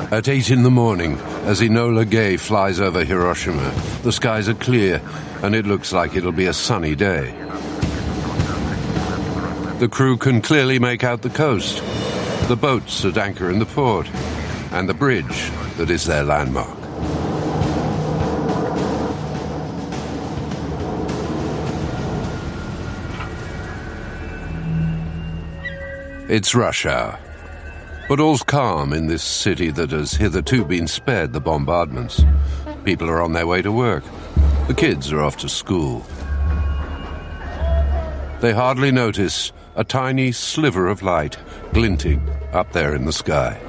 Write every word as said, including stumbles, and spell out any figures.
At eight in the morning, as Enola Gay flies over Hiroshima, the skies are clear, and it looks like it'll be a sunny day. The crew can clearly make out the coast, the boats at anchor in the port, and the bridge that is their landmark. It's rush hour. But all's calm in this city that has hitherto been spared the bombardments. People are on their way to work. The kids are off to school. They hardly notice a tiny sliver of light glinting up there in the sky.